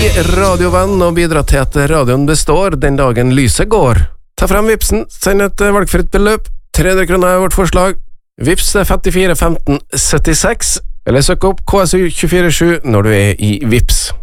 radiovenn og bidra til at radioen består den dagen lyset går. Ta frem Vipsen, send et valgfritt beløp. 300 kroner er vårt forslag. Vips er 54 15 76, eller søk opp KSU 247 når du er i Vips.